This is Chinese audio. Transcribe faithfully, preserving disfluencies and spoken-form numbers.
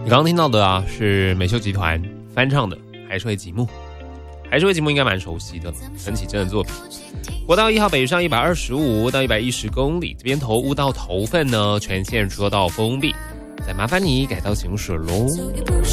刚刚听到的啊，是美秀集团翻唱的《还是会寂寞》。还是会寂寞应该蛮熟悉的，陈绮贞的作品。国道一号北上一百二十五到一百一十公里，这边头雾到头份呢，全线车道封闭，再麻烦你改道行驶喽。